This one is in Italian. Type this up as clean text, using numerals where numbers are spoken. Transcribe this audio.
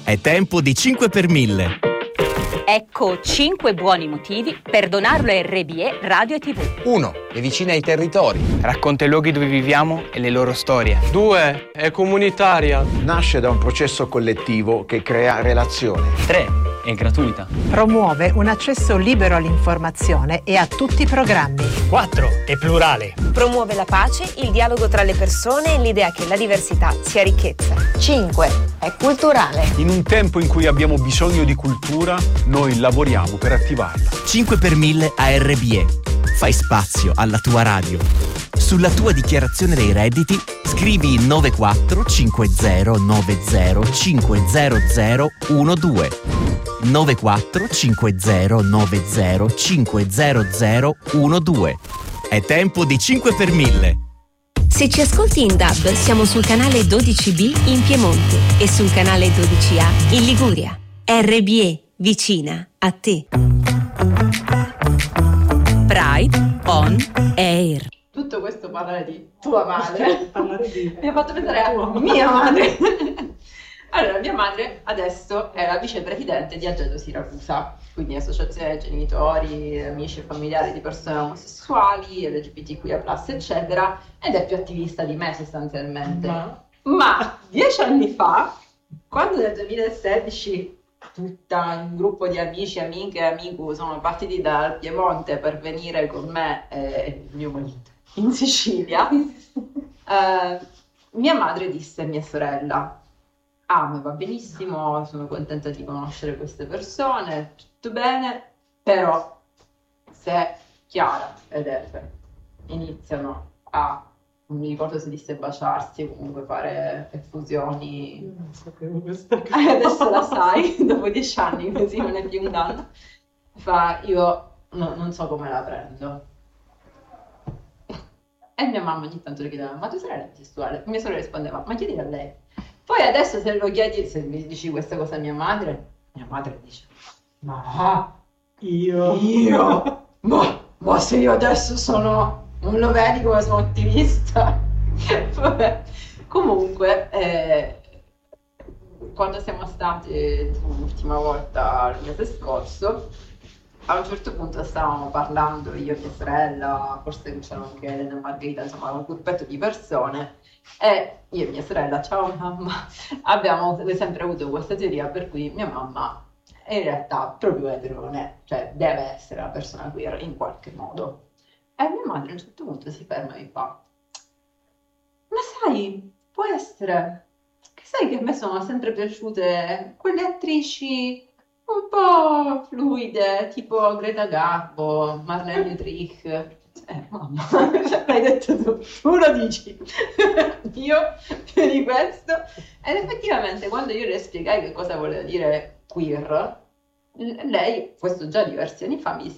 È tempo di 5 per 1000. Ecco 5 buoni motivi per donarlo a RBE Radio e TV. 1. È vicina ai territori. Racconta i luoghi dove viviamo e le loro storie. 2. È comunitaria. Nasce da un processo collettivo che crea relazione. 3. È gratuita. Promuove un accesso libero all'informazione e a tutti i programmi. 4. È plurale. Promuove la pace, il dialogo tra le persone e l'idea che la diversità sia ricchezza. 5. È culturale. In un tempo in cui abbiamo bisogno di cultura, noi lavoriamo per attivarla. 5 per 1000 a RBE. Fai spazio alla tua radio. Sulla tua dichiarazione dei redditi scrivi 945090500012 945090500012. È tempo di 5 per 1000. Se ci ascolti in DAB siamo sul canale 12B in Piemonte e sul canale 12A in Liguria. RBE, vicina a te. Pride on Air. Tutto questo parlare di tua madre mi ha fatto pensare a mia madre. Allora, mia madre adesso è la vicepresidente di Agedo Siracusa, quindi associazione dei genitori, amici e familiari di persone omosessuali, LGBTQIA+, eccetera, ed è più attivista di me sostanzialmente. Ma 10 anni fa, quando nel 2016 tutta un gruppo di amici, amiche e amico sono partiti dal Piemonte per venire con me e il mio marito in Sicilia, mia madre disse a mia sorella: ah, ma va benissimo, sono contenta di conoscere queste persone, tutto bene, però se Chiara ed Efe iniziano a, non mi ricordo se disse baciarsi o comunque fare effusioni, non sapevo questa cosa. Adesso la sai, dopo 10 anni, così non è più un danno, fa, io non so come la prendo. E mia mamma ogni tanto le chiedeva: ma tua sorella è bisessuale? Mia sorella rispondeva: ma chiedi a lei. Poi adesso se lo chiedi, se mi dici questa cosa a mia madre dice: ma io? Ma se io adesso sono, non lo vedi come sono attivista? Vabbè. Comunque, quando siamo stati l'ultima volta il mese scorso, a un certo punto stavamo parlando io e mia sorella, forse c'era anche Elena e Margherita, insomma un gruppetto di persone, e io e mia sorella, ciao mamma, abbiamo sempre avuto questa teoria per cui mia mamma in realtà proprio etero non è, cioè deve essere una persona queer in qualche modo. E mia madre a un certo punto si ferma e mi fa: ma sai, può essere che sai che a me sono sempre piaciute quelle attrici un po' fluide, tipo Greta Garbo, Marlene Dietrich. Mamma, l'hai detto tu lo dici. Io più di questo. Ed effettivamente quando io le spiegai che cosa voleva dire queer, lei, questo già diversi anni fa, mi